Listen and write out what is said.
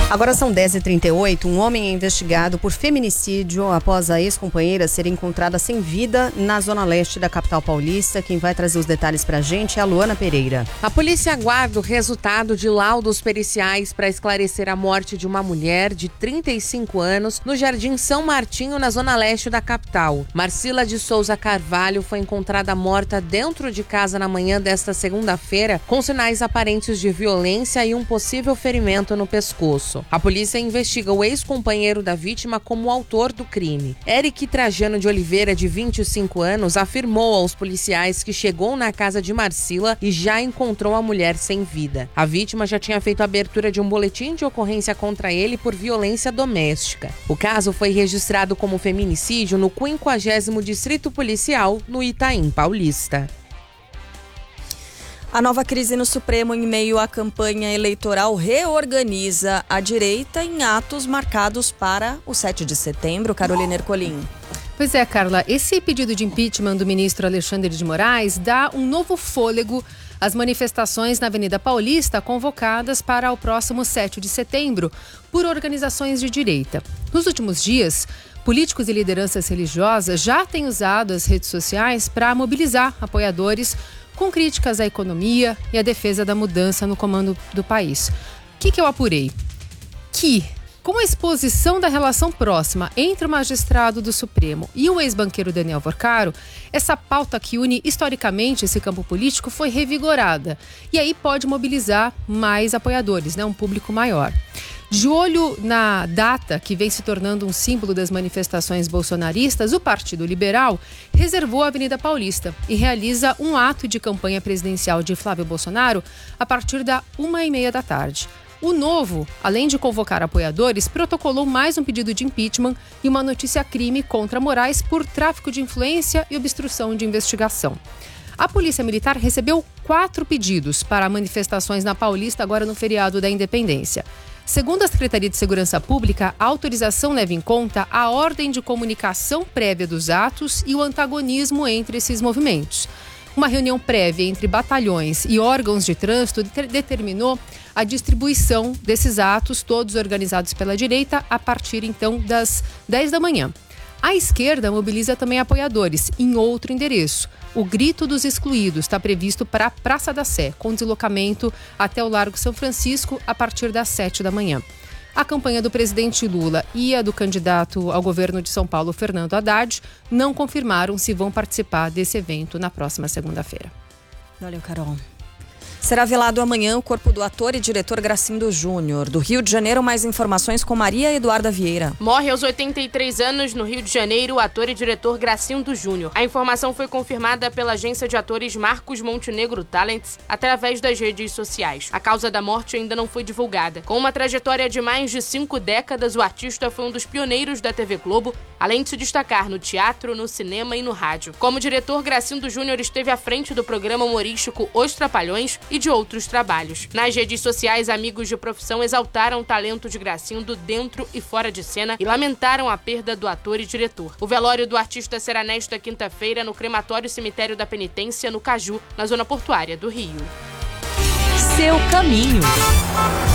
Agora são 10h38. Um homem é investigado por feminicídio após a ex-companheira ser encontrada sem vida na zona leste da capital paulista. Quem vai trazer os detalhes pra gente é a Luana Pereira. A polícia aguarda o resultado de laudos periciais para esclarecer a morte de uma mulher de 35 anos no Jardim São Martinho, na zona leste da capital. Marcila de Souza Carvalho foi encontrada morta dentro de casa na manhã desta segunda-feira, com sinais aparentes de violência e um possível ferimento no pescoço. A polícia investiga o ex-companheiro da vítima como o autor do crime. Eric Trajano de Oliveira, de 25 anos, afirmou aos policiais que chegou na casa de Marcila e já encontrou a mulher sem vida. A vítima já tinha feito a abertura de um boletim de ocorrência contra ele por violência doméstica. O caso foi registrado como feminicídio no 50º Distrito Policial, no Itaim Paulista. A nova crise no Supremo em meio à campanha eleitoral reorganiza a direita em atos marcados para o 7 de setembro. Carolina Ercolim. Pois é, Carla, esse pedido de impeachment do ministro Alexandre de Moraes dá um novo fôlego às manifestações na Avenida Paulista convocadas para o próximo 7 de setembro por organizações de direita. Nos últimos dias, políticos e lideranças religiosas já têm usado as redes sociais para mobilizar apoiadores com críticas à economia e à defesa da mudança no comando do país. O que eu apurei? Que, com a exposição da relação próxima entre o magistrado do Supremo e o ex-banqueiro Daniel Vorcaro, essa pauta que une historicamente esse campo político foi revigorada. E aí pode mobilizar mais apoiadores, um público maior. De olho na data que vem se tornando um símbolo das manifestações bolsonaristas, o Partido Liberal reservou a Avenida Paulista e realiza um ato de campanha presidencial de Flávio Bolsonaro a partir da 1h30 da tarde. O Novo, além de convocar apoiadores, protocolou mais um pedido de impeachment e uma notícia-crime contra Moraes por tráfico de influência e obstrução de investigação. A Polícia Militar recebeu 4 pedidos para manifestações na Paulista agora no feriado da Independência. Segundo a Secretaria de Segurança Pública, a autorização leva em conta a ordem de comunicação prévia dos atos e o antagonismo entre esses movimentos. Uma reunião prévia entre batalhões e órgãos de trânsito determinou a distribuição desses atos, todos organizados pela direita, a partir, então, das 10 da manhã. A esquerda mobiliza também apoiadores em outro endereço. O Grito dos Excluídos está previsto para a Praça da Sé, com deslocamento até o Largo São Francisco a partir das 7 da manhã. A campanha do presidente Lula e a do candidato ao governo de São Paulo, Fernando Haddad, não confirmaram se vão participar desse evento na próxima segunda-feira. Valeu, Carol. Será velado amanhã o corpo do ator e diretor Gracindo Júnior. Do Rio de Janeiro, mais informações com Maria Eduarda Vieira. Morre aos 83 anos no Rio de Janeiro o ator e diretor Gracindo Júnior. A informação foi confirmada pela agência de atores Marcos Montenegro Talents através das redes sociais. A causa da morte ainda não foi divulgada. Com uma trajetória de mais de 5 décadas, o artista foi um dos pioneiros da TV Globo, além de se destacar no teatro, no cinema e no rádio. Como diretor, Gracindo Júnior esteve à frente do programa humorístico Os Trapalhões e de outros trabalhos. Nas redes sociais, amigos de profissão exaltaram o talento de Gracindo dentro e fora de cena e lamentaram a perda do ator e diretor. O velório do artista será nesta quinta-feira no crematório Cemitério da Penitência, no Caju, na zona portuária do Rio. Seu caminho.